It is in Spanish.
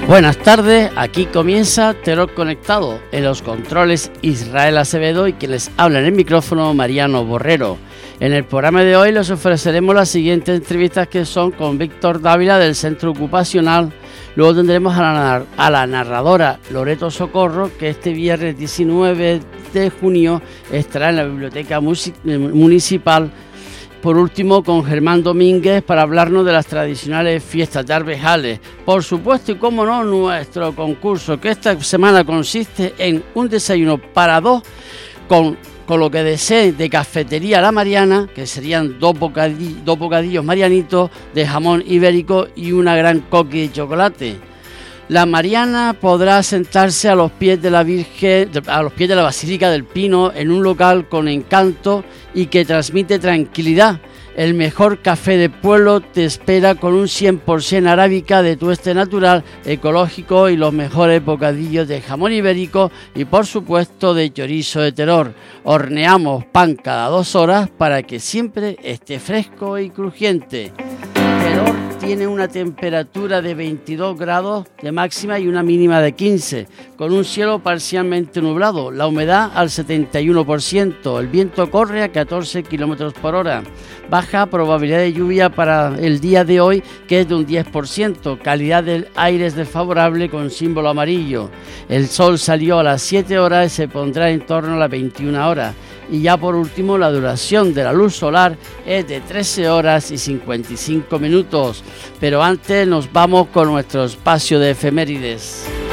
Buenas tardes, aquí comienza Terror Conectado, en los controles Israel Acevedo y quien les habla en el micrófono Mariano Borrero. En el programa de hoy les ofreceremos las siguientes entrevistas que son con Víctor Dávila del Centro Ocupacional, luego tendremos a la narradora Loreto Socorro, que este viernes 19 de junio estará en la Biblioteca Municipal. Por último, con Germán Domínguez para hablarnos de las tradicionales fiestas de Arvejales. Por supuesto, y como no, nuestro concurso, que esta semana consiste en un desayuno para dos con lo que deseen de Cafetería La Mariana, que serían dos bocadillos marianitos de jamón ibérico y una gran coqui de chocolate. La Mariana podrá sentarse a los pies de la Virgen, a los pies de la Basílica del Pino, en un local con encanto y que transmite tranquilidad. El mejor café de pueblo te espera con un 100% arábica de tueste natural, ecológico y los mejores bocadillos de jamón ibérico y por supuesto de chorizo de Terror. Horneamos pan cada 2 horas para que siempre esté fresco y crujiente. Terror tiene una temperatura de 22 grados de máxima y una mínima de 15, con un cielo parcialmente nublado, la humedad al 71%, el viento corre a 14 km por hora, baja probabilidad de lluvia para el día de hoy que es de un 10%, calidad del aire es desfavorable con símbolo amarillo, el sol salió a las 7 horas y se pondrá en torno a las 21 horas. Y ya por último, la duración de la luz solar es de 13 horas y 55 minutos. Pero antes nos vamos con nuestro espacio de efemérides.